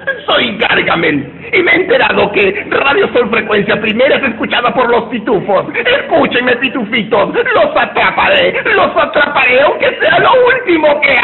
Soy Gargamel y me he enterado que Radio Sol Frecuencia Primera es escuchada por los pitufos. Escúchenme, pitufitos, los atraparé aunque sea lo último que